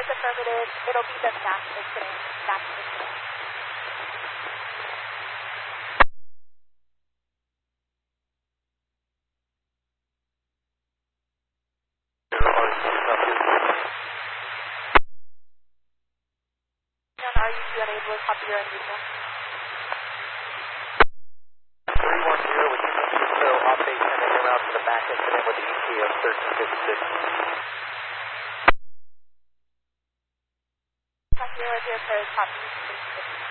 is affirmative. It'll be the max incident. Max incident. Are you unable to copy your own detail? 310 with so update sending around to the MAC incident with the ETA of 1356. Copy your code, copy.